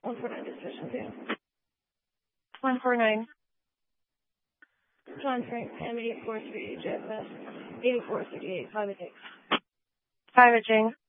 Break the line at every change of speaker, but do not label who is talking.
149 deficiency.
149.
John Frank, M 8438 JFS, 8438, 5 a Jing.
5 a Jing.